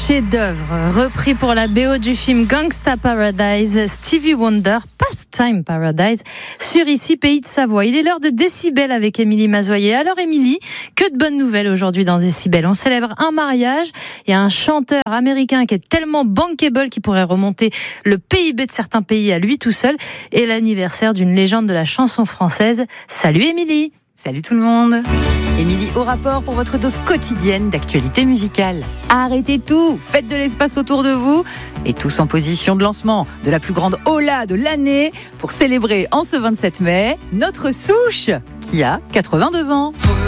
chef-d'œuvre, repris pour la BO du film Gangsta Paradise, Stevie Wonder, Pastime Paradise, sur ici Pays de Savoie. Il est l'heure de Décibel avec Émilie Mazoyer. Alors Émilie, que de bonnes nouvelles aujourd'hui dans Décibel. On célèbre un mariage. Il y a un chanteur américain qui est tellement bankable qu'il pourrait remonter le PIB de certains pays à lui tout seul. Et l'anniversaire d'une légende de la chanson française. Salut Émilie. Salut tout le monde. Émilie au rapport pour votre dose quotidienne d'actualité musicale. Arrêtez tout, faites de l'espace autour de vous et tous en position de lancement de la plus grande hola de l'année pour célébrer en ce 27 mai notre Souche qui a 82 ans.